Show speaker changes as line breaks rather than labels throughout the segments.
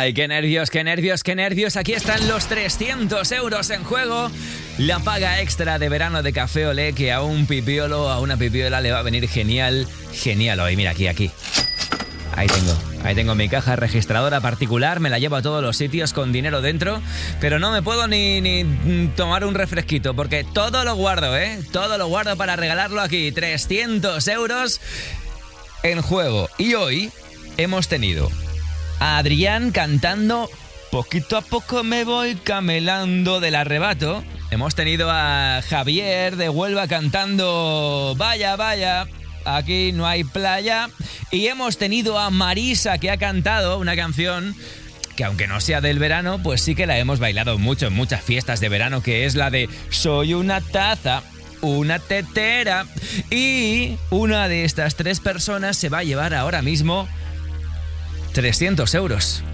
Ay, qué nervios, qué nervios, qué nervios. Aquí están los 300 euros en juego. La paga extra de verano de Café Olé, que a un pipiolo, a una pipiola le va a venir genial. Genial hoy, mira, aquí. Ahí tengo mi caja registradora particular, me la llevo a todos los sitios con dinero dentro, pero no me puedo ni tomar un refresquito, porque todo lo guardo, todo lo guardo para regalarlo aquí. 300 euros en juego. Y hoy hemos tenido a Adrián cantando Poquito a poco me voy camelando del arrebato. Hemos tenido a Javier de Huelva cantando Vaya, vaya, aquí no hay playa. Y hemos tenido a Marisa, que ha cantado una canción que, aunque no sea del verano, pues sí que la hemos bailado mucho en muchas fiestas de verano, que es la de Soy una taza, una tetera. Y una de estas tres personas se va a llevar ahora mismo 300 euros.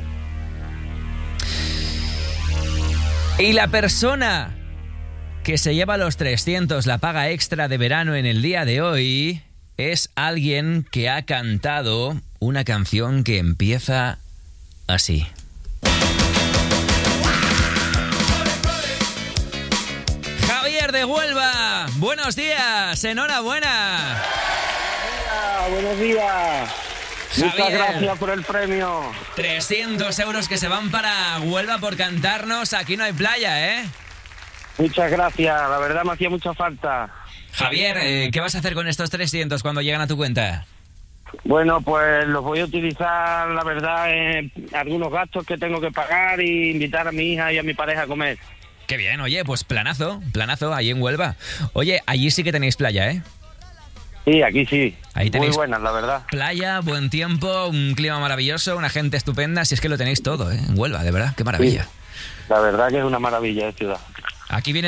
Y la persona que se lleva los 300, la paga extra de verano en el día de hoy, es alguien que ha cantado una canción que empieza así. Javier de Huelva, buenos días, enhorabuena.
Hola, buenos días.
Javier,
muchas gracias por el premio.
300 euros que se van para Huelva por cantarnos Aquí no hay playa, ¿eh?
Muchas gracias, la verdad me hacía mucha falta.
Javier, ¿qué vas a hacer con estos 300 cuando llegan a tu cuenta?
Bueno, pues los voy a utilizar, la verdad, en algunos gastos que tengo que pagar y invitar a mi hija y a mi pareja a comer.
Qué bien, oye, pues planazo, ahí en Huelva. Oye, allí sí que tenéis playa, ¿eh?
Sí, aquí sí.
Ahí tenéis
muy buenas, la verdad.
Playa, buen tiempo, un clima maravilloso, una gente estupenda. Si es que lo tenéis todo, ¿eh? En Huelva, de verdad, qué maravilla.
Sí, la verdad que es una maravilla de ciudad.
Aquí viene